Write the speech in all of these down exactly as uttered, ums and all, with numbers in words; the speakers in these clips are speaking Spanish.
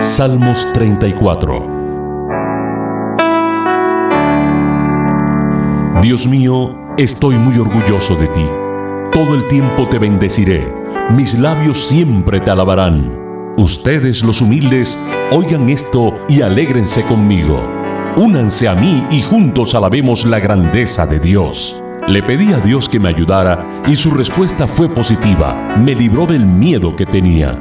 Salmos treinta y cuatro. Dios mío, estoy muy orgulloso de ti. Todo el tiempo te bendeciré. Mis labios siempre te alabarán. Ustedes, los humildes, oigan esto y alégrense conmigo. Únanse a mí y juntos alabemos la grandeza de Dios. Le pedí a Dios que me ayudara y su respuesta fue positiva. Me libró del miedo que tenía.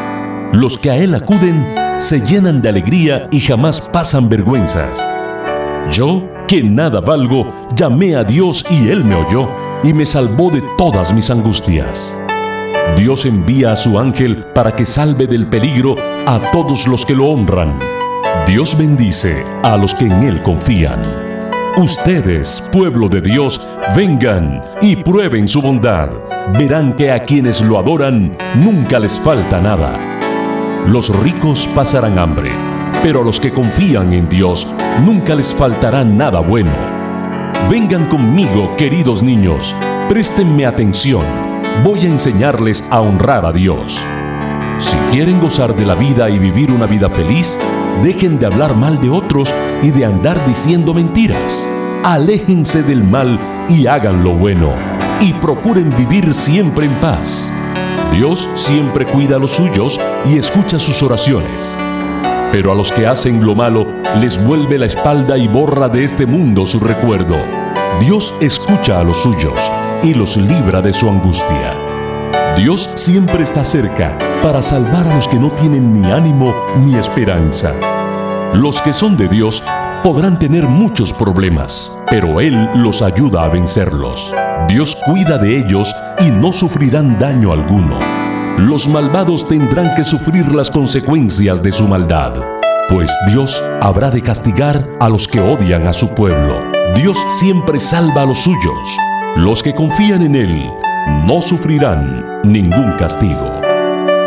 Los que a Él acuden se llenan de alegría y jamás pasan vergüenzas. Yo, que nada valgo, llamé a Dios y Él me oyó y me salvó de todas mis angustias. Dios envía a su ángel para que salve del peligro a todos los que lo honran. Dios bendice a los que en Él confían. Ustedes, pueblo de Dios, vengan y prueben su bondad. Verán que a quienes lo adoran nunca les falta nada. Los ricos pasarán hambre, pero a los que confían en Dios nunca les faltará nada bueno. Vengan conmigo, queridos niños, préstenme atención. Voy a enseñarles a honrar a Dios. Si quieren gozar de la vida y vivir una vida feliz, dejen de hablar mal de otros y de andar diciendo mentiras. Aléjense del mal y hagan lo bueno, y procuren vivir siempre en paz. Dios siempre cuida a los suyos y escucha sus oraciones. Pero a los que hacen lo malo, les vuelve la espalda y borra de este mundo su recuerdo. Dios escucha a los suyos y los libra de su angustia. Dios siempre está cerca para salvar a los que no tienen ni ánimo ni esperanza. Los que son de Dios podrán tener muchos problemas, pero Él los ayuda a vencerlos. Dios cuida de ellos y no sufrirán daño alguno. Los malvados tendrán que sufrir las consecuencias de su maldad, pues Dios habrá de castigar a los que odian a su pueblo. Dios siempre salva a los suyos. Los que confían en Él no sufrirán ningún castigo.